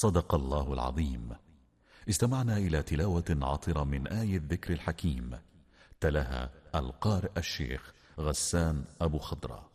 صدق الله العظيم. استمعنا إلى تلاوة عطرة من آية الذكر الحكيم، تلاها القارئ الشيخ غسان أبو خضرة.